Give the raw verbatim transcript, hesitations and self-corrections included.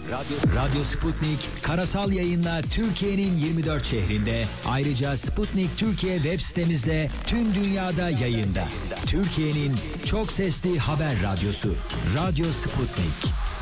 Radyo, Radyo Sputnik karasal yayınla Türkiye'nin yirmi dört şehrinde, ayrıca Sputnik Türkiye web sitemizde tüm dünyada yayında. Türkiye'nin çok sesli haber radyosu Radyo Sputnik.